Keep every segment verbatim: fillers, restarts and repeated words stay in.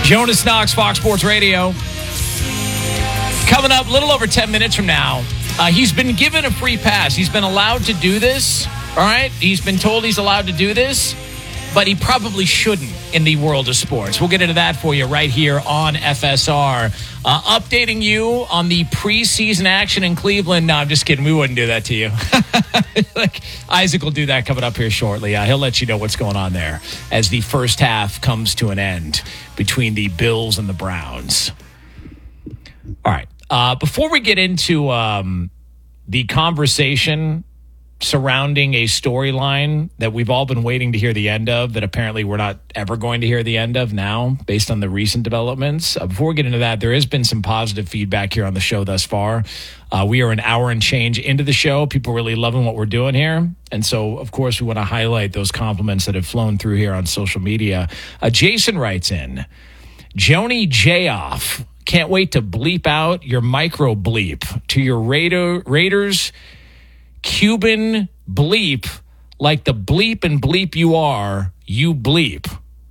Jonas Knox, Fox Sports Radio. Coming up a little over ten minutes from now. Uh, he's been given a free pass. He's been allowed to do this. All right. He's been told he's allowed to do this, but he probably shouldn't in the world of sports. We'll get into that for you right here on F S R. Uh, updating you on the preseason action in Cleveland. No, I'm just kidding. We wouldn't do that to you. Like Isaac will do that coming up here shortly. Uh, he'll let you know what's going on there as the first half comes to an end between the Bills and the Browns. All right. Uh, before we get into um, the conversation surrounding a storyline that we've all been waiting to hear the end of, that apparently we're not ever going to hear the end of now based on the recent developments. Uh, before we get into that, there has been some positive feedback here on the show thus far. Uh, we are an hour and change into the show. People really loving what we're doing here. And so, of course, we want to highlight those compliments that have flown through here on social media. Uh, Jason writes in, Joni J-Off, can't wait to bleep out your micro bleep to your Raider, Raiders Cuban bleep, like the bleep and bleep you are, you bleep.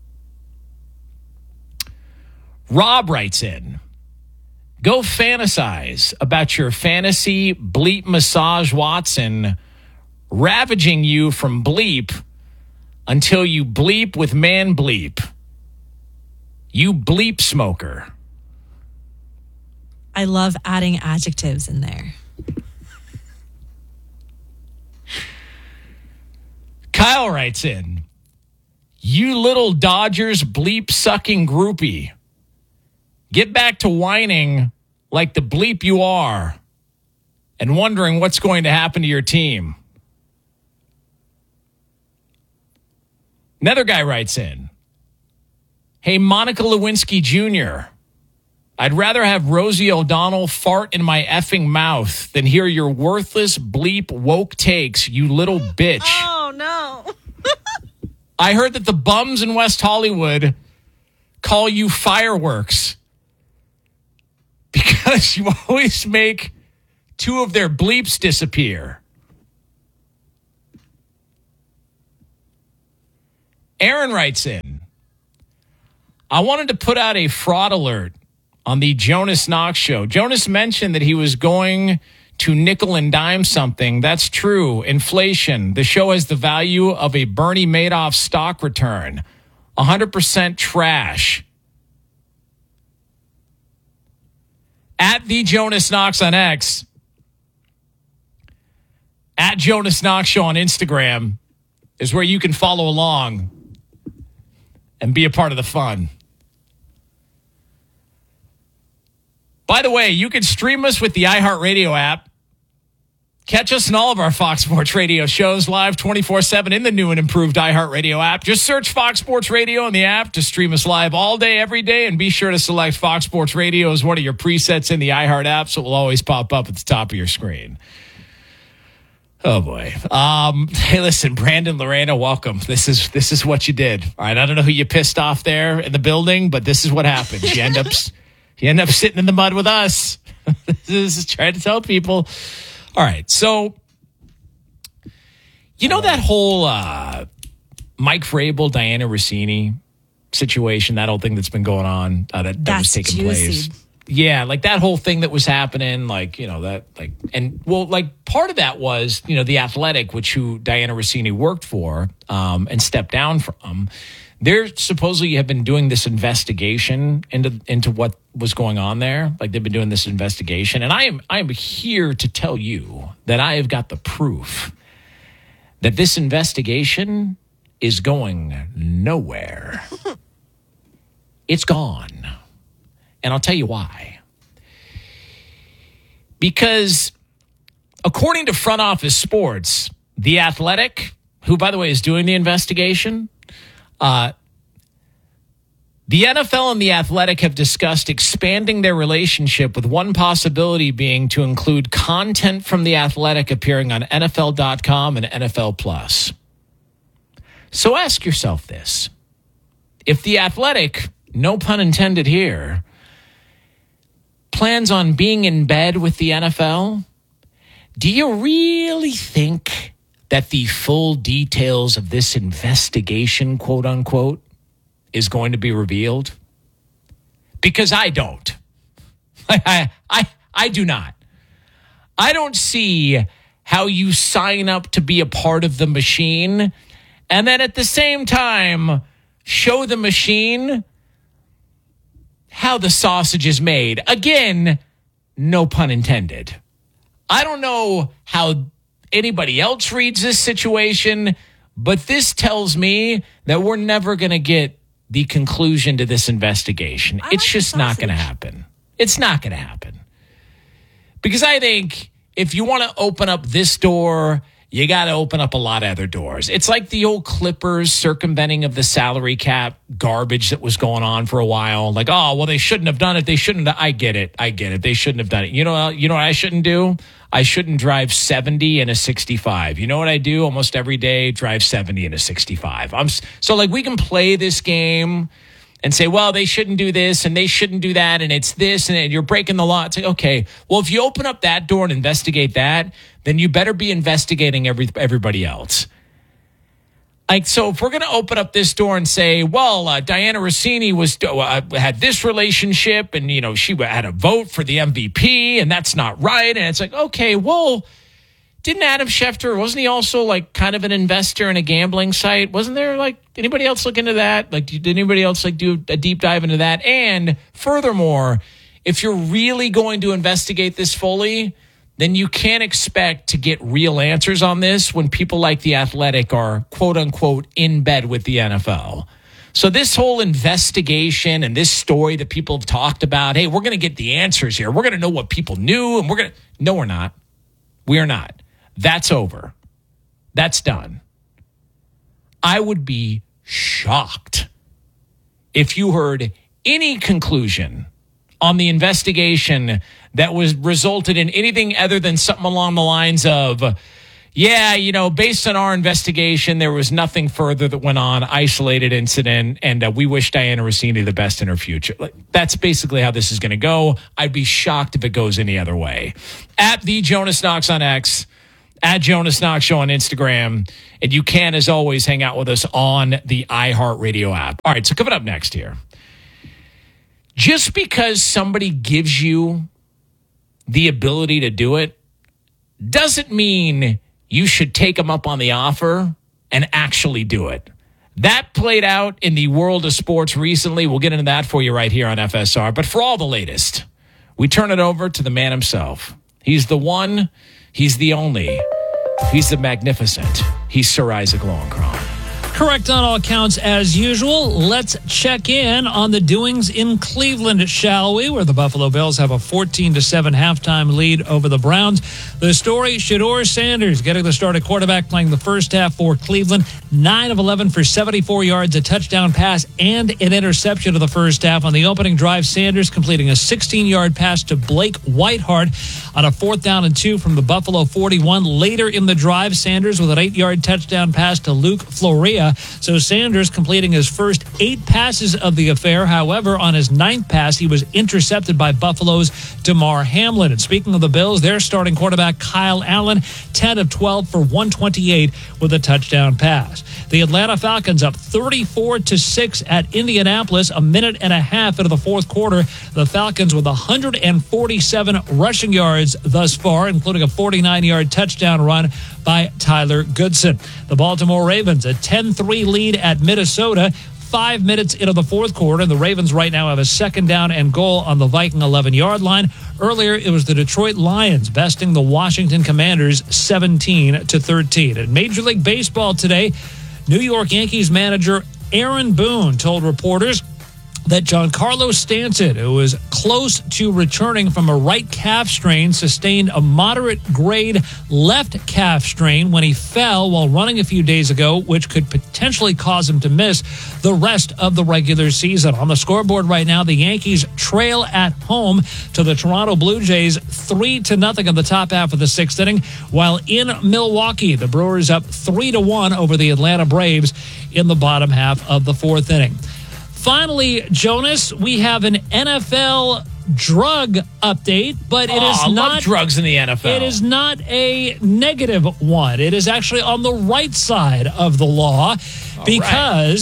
Rob writes in, go fantasize about your fantasy bleep massage Watson ravaging you from bleep until you bleep with man bleep. You bleep smoker. I love adding adjectives in there. Kyle writes in, you little Dodgers bleep-sucking groupie. Get back to whining like the bleep you are and wondering what's going to happen to your team. Another guy writes in, hey, Monica Lewinsky Junior, I'd rather have Rosie O'Donnell fart in my effing mouth than hear your worthless bleep woke takes, you little bitch. Oh, no. I heard that the bums in West Hollywood call you fireworks because you always make two of their bleeps disappear. Aaron writes in, I wanted to put out a fraud alert on the Jonas Knox show. Jonas mentioned that he was going to nickel and dime something. That's true. Inflation. The show has the value of a Bernie Madoff stock return. one hundred percent trash. At the Jonas Knox on X. At Jonas Knox Show on Instagram is where you can follow along and be a part of the fun. By the way, you can stream us with the iHeartRadio app. Catch us in all of our Fox Sports Radio shows live twenty-four seven in the new and improved iHeartRadio app. Just search Fox Sports Radio in the app to stream us live all day, every day, and be sure to select Fox Sports Radio as one of your presets in the iHeart app, so it will always pop up at the top of your screen. Oh, boy. Um, hey, listen, Brandon Lorena, welcome. This is this is what you did. All right, I don't know who you pissed off there in the building, but this is what happened. You end up, you end up sitting in the mud with us. This is trying to tell people. All right, so you know that whole uh, Mike Vrabel, Diana Rossini situation, that whole thing that's been going on, uh, that, that was taking juicy. place. Yeah, like that whole thing that was happening, like, you know, that, like, and well, like part of that was, you know, The Athletic, which who Diana Rossini worked for um, and stepped down from. They're supposedly have been doing this investigation into into what was going on there. Like they've been doing this investigation. And I am I am here to tell you that I have got the proof that this investigation is going nowhere. It's gone. And I'll tell you why. Because according to Front Office Sports, The Athletic, who, by the way, is doing the investigation, uh, the N F L and The Athletic have discussed expanding their relationship, with one possibility being to include content from The Athletic appearing on N F L dot com and N F L Plus. So ask yourself this. If The Athletic, no pun intended here, plans on being in bed with the N F L, do you really think that the full details of this investigation, quote unquote, is going to be revealed? because I don't. I, I, I do not. I don't see how you sign up to be a part of the machine and then at the same time show the machine how the sausage is made. Again, no pun intended. I don't know how anybody else reads this situation, but this tells me that we're never going to get the conclusion to this investigation. I it's like just not going to happen. It's not going to happen. Because I think if you want to open up this door, you got to open up a lot of other doors. It's like the old Clippers circumventing of the salary cap garbage that was going on for a while. Like, oh, well, they shouldn't have done it. They shouldn't have. I get it. I get it. They shouldn't have done it. You know, you know what I shouldn't do? I shouldn't drive seventy in a sixty-five. You know what I do almost every day? Drive seventy in a sixty-five. I'm so like we can play this game and say, well, they shouldn't do this and they shouldn't do that and it's this and you're breaking the law. It's like, okay, well, if you open up that door and investigate that, then you better be investigating every everybody else. Like, so if we're going to open up this door and say, well, uh, Diana Rossini was uh, had this relationship and, you know, she had a vote for the M V P and that's not right. And it's like, okay, well, didn't Adam Schefter, wasn't he also like kind of an investor in a gambling site? Wasn't there like anybody else look into that? Like, did anybody else like do a deep dive into that? And furthermore, if you're really going to investigate this fully, then you can't expect to get real answers on this when people like The Athletic are quote unquote in bed with the N F L. So this whole investigation and this story that people have talked about, hey, we're going to get the answers here. We're going to know what people knew and we're going to, no, we're not. We are not. That's over. That's done. I would be shocked if you heard any conclusion on the investigation that was resulted in anything other than something along the lines of, yeah, you know, based on our investigation, there was nothing further that went on, isolated incident, and uh, we wish Diana Rossini the best in her future. Like, that's basically how this is going to go. I'd be shocked if it goes any other way. At the Jonas Knox on X, at Jonas Knox Show on Instagram, and you can, as always, hang out with us on the iHeartRadio app. All right, so coming up next here. Just because somebody gives you the ability to do it doesn't mean you should take them up on the offer and actually do it. That played out in the world of sports recently. We'll get into that for you right here on F S R. But for all the latest, we turn it over to the man himself. He's the one, he's the only, he's the magnificent. He's Sir Isaac Lowenkron. Correct on all accounts as usual. Let's check in on the doings in Cleveland, shall we? Where the Buffalo Bills have a fourteen to seven halftime lead over the Browns. The story, Shedeur Sanders getting the start at quarterback, playing the first half for Cleveland. nine of eleven for seventy-four yards, a touchdown pass, and an interception of the first half. On the opening drive, Sanders completing a sixteen-yard pass to Blake Whiteheart on a fourth down and two from the Buffalo forty-one. Later in the drive, Sanders with an eight-yard touchdown pass to Luke Florea. So Sanders completing his first eight passes of the affair. However, on his ninth pass, he was intercepted by Buffalo's Damar Hamlin. And speaking of the Bills, their starting quarterback, Kyle Allen, ten of twelve for one twenty-eight with a touchdown pass. The Atlanta Falcons up thirty-four to six at Indianapolis, a minute and a half into the fourth quarter. The Falcons with one hundred forty-seven rushing yards thus far, including a forty-nine-yard touchdown run by Tyler Goodson. The Baltimore Ravens, a ten three lead at Minnesota, five minutes into the fourth quarter. And the Ravens right now have a second down and goal on the Viking eleven-yard line. Earlier, it was the Detroit Lions besting the Washington Commanders seventeen to thirteen. In Major League Baseball today, New York Yankees manager Aaron Boone told reporters that Giancarlo Stanton, who was close to returning from a right calf strain, sustained a moderate grade left calf strain when he fell while running a few days ago, which could potentially cause him to miss the rest of the regular season. On the scoreboard right now, the Yankees trail at home to the Toronto Blue Jays three to nothing in the top half of the sixth inning, while in Milwaukee, the Brewers up three to one over the Atlanta Braves in the bottom half of the fourth inning. Finally, Jonas, we have an N F L drug update, but it oh, is I not love drugs in the N F L. It is not a negative one. It is actually on the right side of the law, All because right.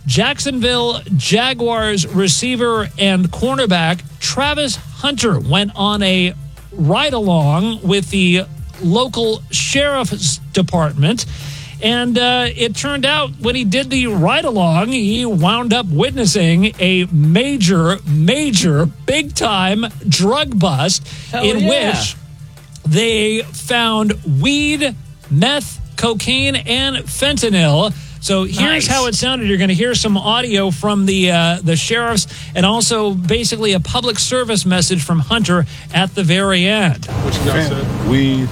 Jacksonville Jaguars receiver and cornerback Travis Hunter went on a ride-along with the local sheriff's department. And uh, it turned out when he did the ride-along, he wound up witnessing a major, major, big-time drug bust Hell in yeah. which they found weed, meth, cocaine, and fentanyl. So here's Nice. how it sounded. You're going to hear some audio from the uh, the sheriffs and also basically a public service message from Hunter at the very end. What you guys said? Weed.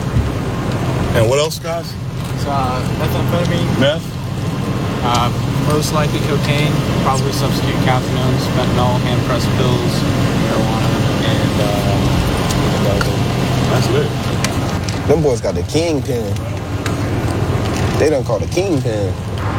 And what else, guys? Uh, methamphetamine, Meth. uh, most likely cocaine, probably substitute cathinones, fentanyl, hand pressed pills, marijuana, and uh, That's lit. Them boys got the kingpin. They don't call the kingpin.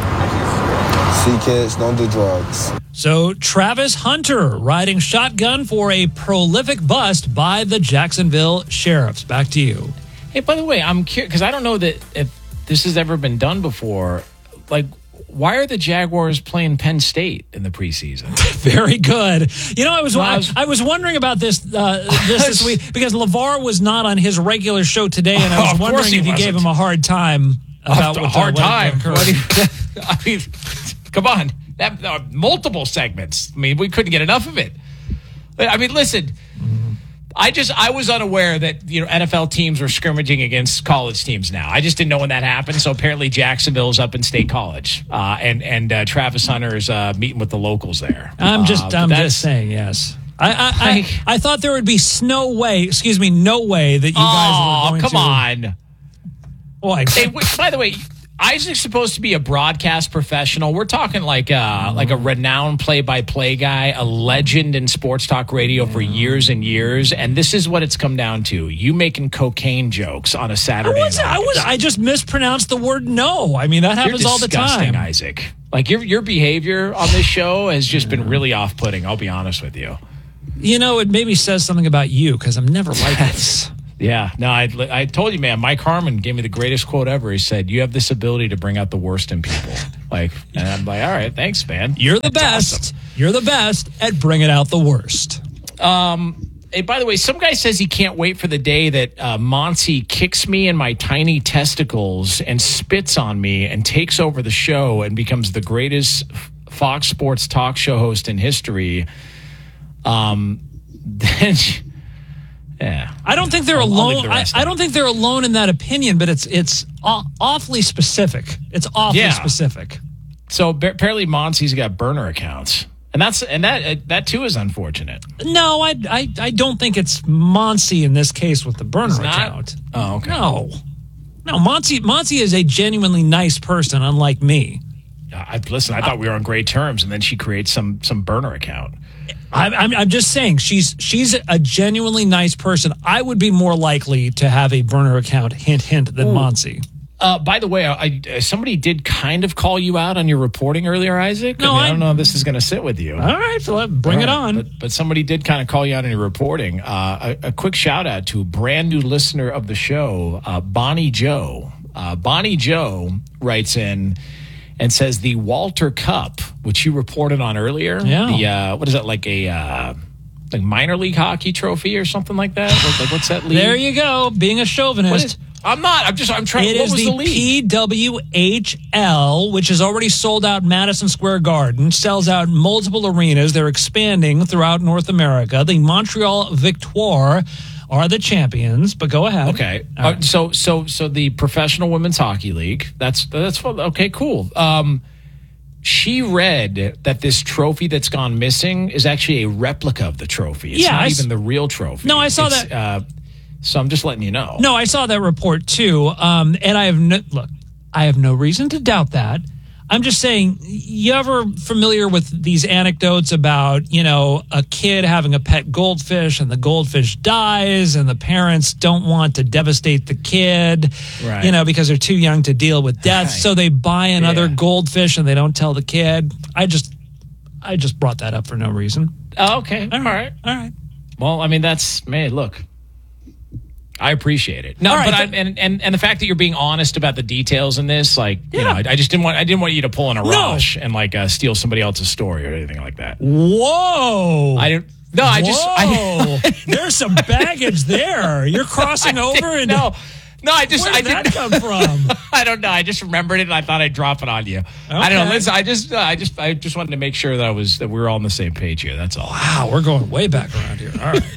See, kids, don't do drugs. So Travis Hunter riding shotgun for a prolific bust by the Jacksonville sheriffs. Back to you. Hey, by the way, I'm curious because I don't know that if this has ever been done before. Like, why are the Jaguars playing Penn State in the preseason? Very good. You know, I was Well, I I, was- I was wondering about this uh, this this week because LeVar was not on his regular show today, and I Oh, was of course wondering he if you gave wasn't. him a hard time about a what, hard uh, what time. occurred. What do you- I mean, come on, that uh, multiple segments. I mean, we couldn't get enough of it. I mean, listen. I just I was unaware that you know N F L teams were scrimmaging against college teams now. I just didn't know when that happened. So apparently Jacksonville's up in State College, uh, and and uh, Travis Hunter is uh, meeting with the locals there. I'm just Uh, but I'm that's- just saying yes. I I, I Like- I thought there would be no way, excuse me, no way that you guys Oh, were going come to. on. Boy, Hey, wait, by the way, Isaac's supposed to be a broadcast professional. We're talking like a, like a renowned play-by-play guy, a legend in sports talk radio for years and years. And this is what it's come down to. You making cocaine jokes on a I Saturday was night. I was I just mispronounced the word no. I mean that You're happens all the disgusting, time. Isaac. Like your your behavior on this show has just been really off-putting. I'll be honest with you. You know, it maybe says something about you because I'm never like this. Yeah, no, I, I told you, man. Mike Harmon gave me the greatest quote ever. He said, "You have this ability to bring out the worst in people." Like, and I'm like, "All right, thanks, man. You're the That's best. awesome." You're the best at bringing out the worst. Hey, by the way, some guy says he can't wait for the day that uh, Monty kicks me in my tiny testicles and spits on me and takes over the show and becomes the greatest Fox Sports talk show host in history. Um, then. Yeah. I don't think they're I'll- I'll leave alone. the I, rest I out. don't think they're alone in that opinion, but it's it's aw- awfully specific. It's awfully Yeah. specific. So ba- apparently Monty's got burner accounts. And that's and that uh, that too is unfortunate. No, I I, I don't think it's Monty in this case with the burner It's not? account. Oh, okay. No, no. Monty Monty is a genuinely nice person, unlike me. I, listen, I thought we were on great terms, and then she creates some some burner account. I'm, I'm, I'm just saying she's she's a genuinely nice person. I would be more likely to have a burner account, hint, hint, than Monty. Uh, by the way, I, I, somebody did kind of call you out on your reporting earlier, Isaac. No, I, mean, I I- don't know if this is going to sit with you. All right, so let- bring All it right, on. But, but somebody did kind of call you out on your reporting. Uh, a, a quick shout out to a brand new listener of the show, uh, Bonnie Joe. Uh, Bonnie Joe writes in and says the Walter Cup, which you reported on earlier. Yeah. The uh, what is that, like a uh, like minor league hockey trophy or something like that? What- like what's that league? There you go, being a chauvinist. What is, I'm not. I'm just. I'm trying. It what is was the, the league? P W H L, which has already sold out Madison Square Garden, sells out multiple arenas. They're expanding throughout North America. The Montreal Victoire are the champions, but go ahead. Okay. All Uh, right. so so so the Professional Women's Hockey League. That's that's fun. Okay. Cool. Um, she read that this trophy that's gone missing is actually a replica of the trophy. It's Yeah, not I s- even the real trophy. No, I saw It's, that. Uh, so I'm just letting you know. No, I saw that report too. Um, and I have no, look, I have no reason to doubt that. I'm just saying, you ever familiar with these anecdotes about, you know, a kid having a pet goldfish and the goldfish dies and the parents don't want to devastate the kid, Right. you know, because they're too young to deal with death. Right. So they buy another Yeah. goldfish and they don't tell the kid. I just, I just brought that up for no reason. Oh, okay. All right. All right. Well, I mean, that's man. Look, I appreciate it. No, All right, but I, but- and, and and the fact that you're being honest about the details in this, like, you Yeah. know, I, I just didn't want I didn't want you to pull in a No. rush and like uh, steal somebody else's story or anything like that. Whoa. I didn't. No, I just. I, Whoa. There's some baggage there. You're crossing I over didn't into. know. No, I just. Where I did that didn't. come from? I don't know. I just remembered it, and I thought I'd drop it on you. I don't know. Okay. Listen, I just, uh, I just, I just wanted to make sure that I was that we were all on the same page here. That's all. Wow, we're going way back around here. All right.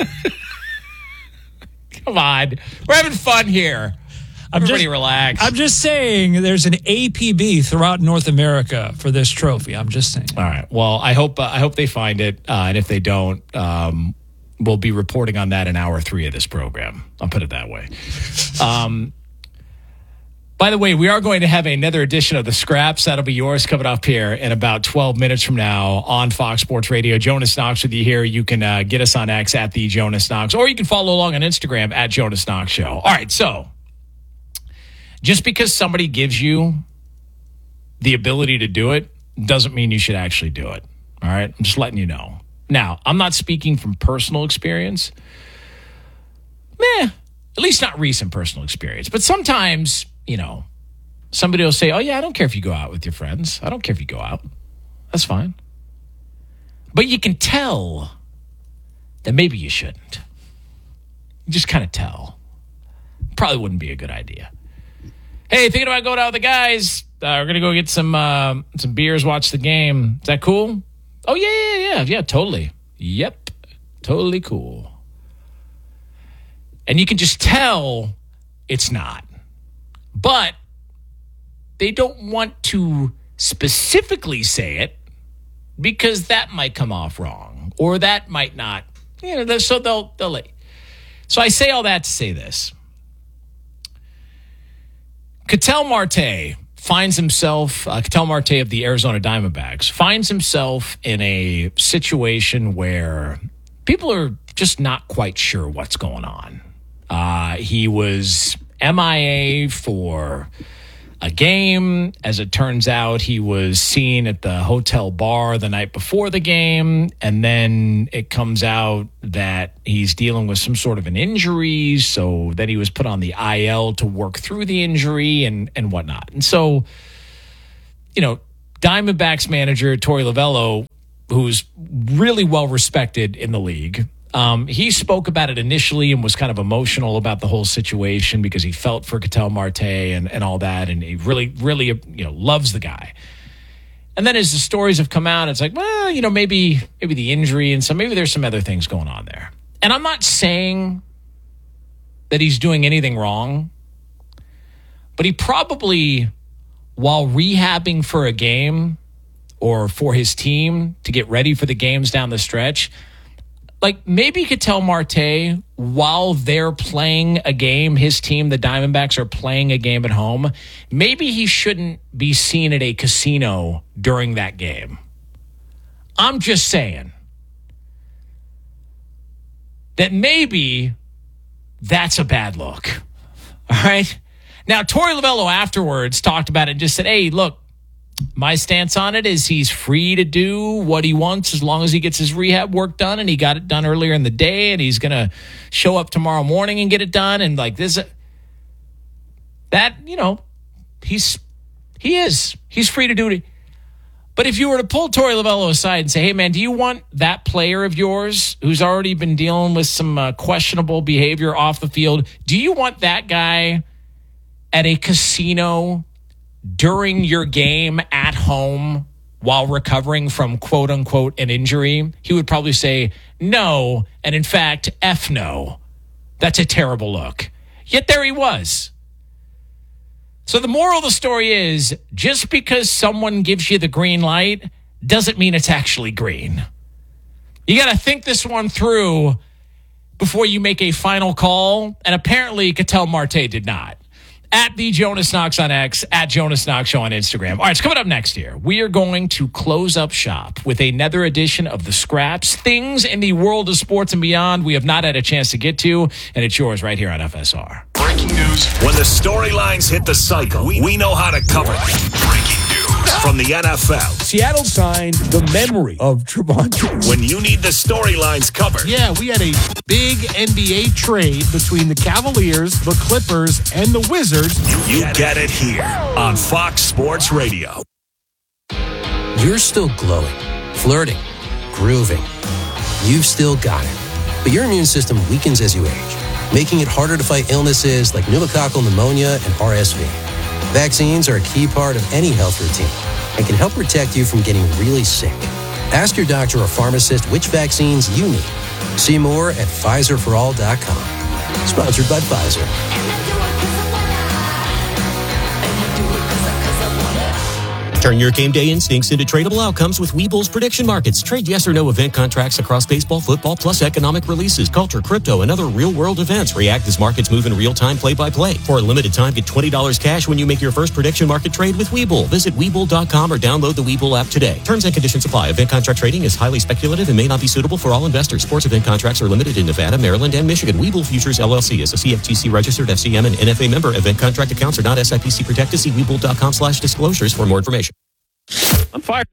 Come on, we're having fun here. Everybody just- relax. I'm just saying there's an A P B throughout North America for this trophy. I'm just saying. all right. Well, I hope uh, I hope they find it, uh, and if they don't, um, we'll be reporting on that in hour three of this program. I'll put it that way. Um. By the way, we are going to have another edition of the Scraps. That'll be yours coming up here in about twelve minutes from now on Fox Sports Radio. Jonas Knox with you here. You can uh, get us on X at the Jonas Knox, or you can follow along on Instagram at Jonas Knox Show. All right, so just because somebody gives you the ability to do it doesn't mean you should actually do it. All right, I'm just letting you know. Now, I'm not speaking from personal experience. Meh, at least not recent personal experience. But sometimes, you know, somebody will say, oh, yeah, I don't care if you go out with your friends. I don't care if you go out. That's fine. But you can tell that maybe you shouldn't. You just kind of tell. Probably wouldn't be a good idea. Hey, thinking about going out with the guys. Uh, we're going to go get some uh, some beers, watch the game. Is that cool? Oh, yeah, yeah, yeah. Yeah, totally. Yep. Totally cool. And you can just tell it's not. But they don't want to specifically say it because that might come off wrong or that might not. You know, so they'll they'll. So I say all that to say this. Ketel Marte finds himself, uh, Ketel Marte of the Arizona Diamondbacks, finds himself in a situation where people are just not quite sure what's going on. Uh, he was M I A for a game. As it turns out, he was seen at the hotel bar the night before the game, and then it comes out that he's dealing with some sort of an injury, so that he was put on the I L to work through the injury and, and whatnot. And so, you know, Diamondbacks manager Torey Lovullo, who's really well respected in the league, Um, he spoke about it initially and was kind of emotional about the whole situation because he felt for Ketel Marte and, and all that. And he really, really, you know, loves the guy. And then as the stories have come out, it's like, well, you know, maybe, maybe the injury and so maybe there's some other things going on there. And I'm not saying that he's doing anything wrong, but he probably, while rehabbing for a game or for his team to get ready for the games down the stretch, like maybe Ketel Marte, while they're playing a game, his team, the Diamondbacks, are playing a game at home, maybe he shouldn't be seen at a casino during that game. I'm just saying that maybe that's a bad look. All right? Now, Torey Lovullo afterwards talked about it and just said, hey, look, my stance on it is he's free to do what he wants as long as he gets his rehab work done, and he got it done earlier in the day, and he's going to show up tomorrow morning and get it done. And like this, that, you know, he's, he is, he's free to do it. But if you were to pull Torey Lovullo aside and say, hey man, do you want that player of yours who's already been dealing with some uh, questionable behavior off the field, do you want that guy at a casino during your game at home while recovering from quote unquote an injury? He would probably say no. And in fact, F no. That's a terrible look. Yet there he was. So the moral of the story is just because someone gives you the green light doesn't mean it's actually green. You got to think this one through before you make a final call. And apparently Ketel Marte did not. At the Jonas Knox on X, at Jonas Knox Show on Instagram. All right, it's coming up next here. We are going to close up shop with another edition of the Scraps, things in the world of sports and beyond we have not had a chance to get to, and it's yours right here on F S R. Breaking news. When the storylines hit the cycle, we, we know how to cover them. Breaking news. from the N F L. Seattle signed the memory of Trevon. When you need the storylines covered. Yeah, we had a big N B A trade between the Cavaliers, the Clippers, and the Wizards. You, you get it here on Fox Sports Radio. You're still glowing, flirting, grooving. You've still got it. But your immune system weakens as you age, making it harder to fight illnesses like pneumococcal pneumonia and R S V. Vaccines are a key part of any health routine and can help protect you from getting really sick. Ask your doctor or pharmacist which vaccines you need. See more at Pfizer for all dot com. Sponsored by Pfizer. Turn your game day instincts into tradable outcomes with Webull's prediction markets. Trade yes or no event contracts across baseball, football, plus economic releases, culture, crypto, and other real-world events. React as markets move in real time, play-by-play. For a limited time, get twenty dollars cash when you make your first prediction market trade with Webull. Visit Webull dot com or download the Webull app today. Terms and conditions apply. Event contract trading is highly speculative and may not be suitable for all investors. Sports event contracts are limited in Nevada, Maryland, and Michigan. Webull Futures, L L C is a C F T C-registered F C M and N F A member. Event contract accounts are not S I P C protected. See Webull dot com slash disclosures for more information. I'm fired.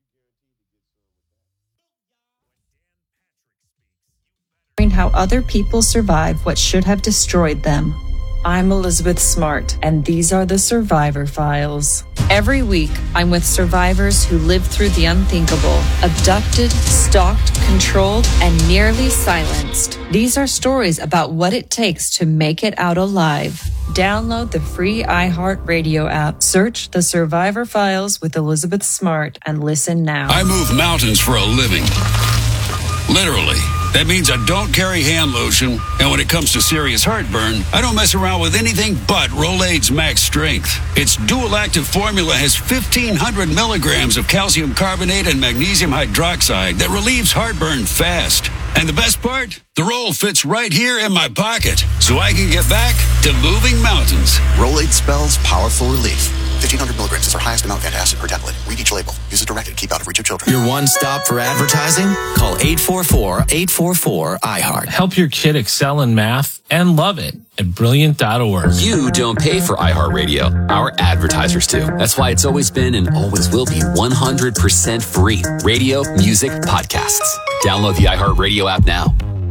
How other people survive what should have destroyed them. I'm Elizabeth Smart, and these are the Survivor Files. Every week, I'm with survivors who lived through the unthinkable, abducted, stalked, controlled, and nearly silenced. These are stories about what it takes to make it out alive. Download the free iHeartRadio app, search The Survivor Files with Elizabeth Smart, and listen now. I move mountains for a living. Literally. That means I don't carry hand lotion, and when it comes to serious heartburn, I don't mess around with anything but Rolaids Max Strength. Its dual-active formula has fifteen hundred milligrams of calcium carbonate and magnesium hydroxide that relieves heartburn fast. And the best part? The roll fits right here in my pocket, so I can get back to moving mountains. Rolaids spells powerful relief. fifteen hundred milligrams is our highest amount of antacid per tablet. Read each label. Use as directed. Keep out of reach of children. Your one stop for advertising? Call eight four four, eight four four, I heart. Help your kid excel in math and love it at brilliant dot org. You don't pay for iHeartRadio. Our advertisers do. That's why it's always been and always will be one hundred percent free. Radio, music, podcasts. Download the iHeartRadio app now.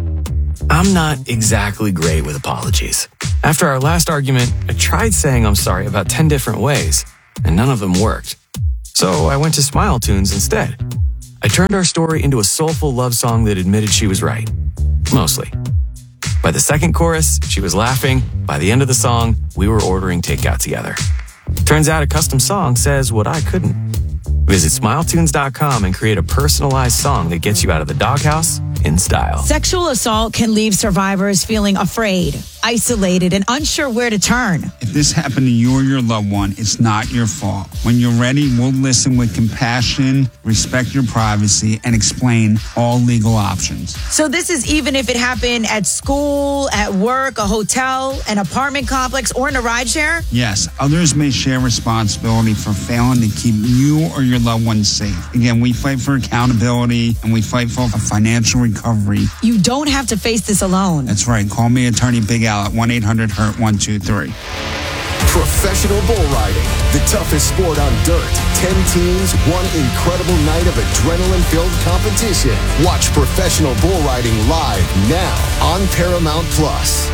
I'm not exactly great with apologies. After our last argument, I tried saying I'm sorry about ten different ways, and none of them worked. So I went to Smile Tunes instead. I turned our story into a soulful love song that admitted she was right. Mostly. By the second chorus, she was laughing. By the end of the song, we were ordering takeout together. Turns out a custom song says what I couldn't. Visit smile tunes dot com and create a personalized song that gets you out of the doghouse in style. Sexual assault can leave survivors feeling afraid, isolated, and unsure where to turn. If this happened to you or your loved one, it's not your fault. When you're ready, we'll listen with compassion, respect your privacy, and explain all legal options. So this is even if it happened at school, at work, a hotel, an apartment complex, or in a rideshare? Yes, others may share responsibility for failing to keep you or your loved one safe. Again, we fight for accountability, and we fight for a financial recovery. You don't have to face this alone. That's right. Call me Attorney Big Al at one eight hundred hurt one two three. Professional bull riding, the toughest sport on dirt. Ten teams, one incredible night of adrenaline-filled competition. Watch professional bull riding live now on Paramount Plus.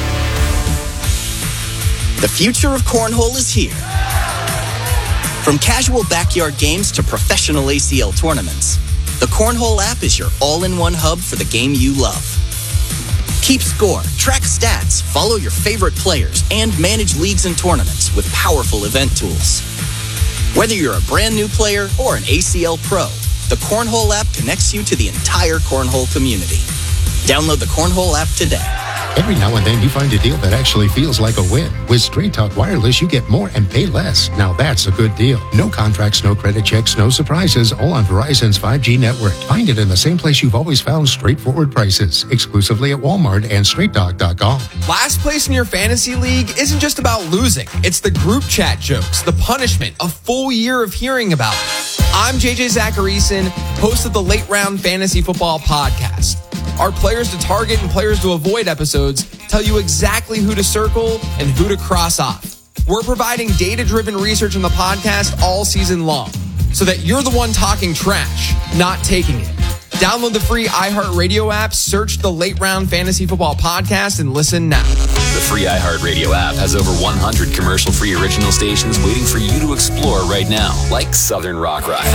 The future of cornhole is here. From casual backyard games to professional A C L tournaments, the Cornhole app is your all-in-one hub for the game you love. Keep score, track stats, follow your favorite players, and manage leagues and tournaments with powerful event tools. Whether you're a brand new player or an A C L pro, the Cornhole app connects you to the entire Cornhole community. Download the Cornhole app today. Every now and then you find a deal that actually feels like a win. With Straight Talk Wireless, you get more and pay less. Now that's a good deal. No contracts, no credit checks, no surprises, all on Verizon's five G network. Find it in the same place you've always found straightforward prices, exclusively at Walmart and straight talk dot com. Last place in your fantasy league isn't just about losing. It's the group chat jokes, the punishment, a full year of hearing about it. I'm J J Zacharyson, host of the Late Round Fantasy Football Podcast. Our players to target and players to avoid episodes tell you exactly who to circle and who to cross off. We're providing data-driven research on the podcast all season long so that you're the one talking trash, not taking it. Download the free iHeartRadio app, search the Late Round Fantasy Football Podcast, and listen now. The free iHeartRadio app has over one hundred commercial-free original stations waiting for you to explore right now, like Southern Rock Ride.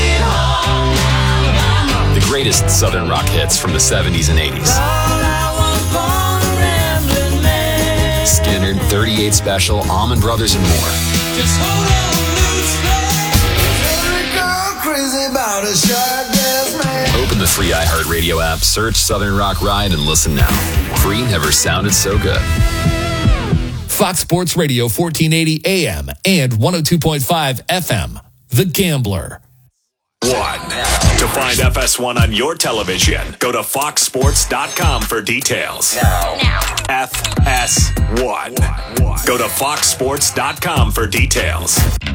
The greatest Southern rock hits from the seventies and eighties. Skinner, thirty-eight Special, Allman Brothers, and more. Just hold on crazy about a man. Open the free iHeartRadio app, search Southern Rock Ride, and listen now. Free never sounded so good. Fox Sports Radio, fourteen eighty A M and one oh two point five F M. The Gambler. One. To find F S one on your television, go to fox sports dot com for details. Now. F S one. Go to fox sports dot com for details.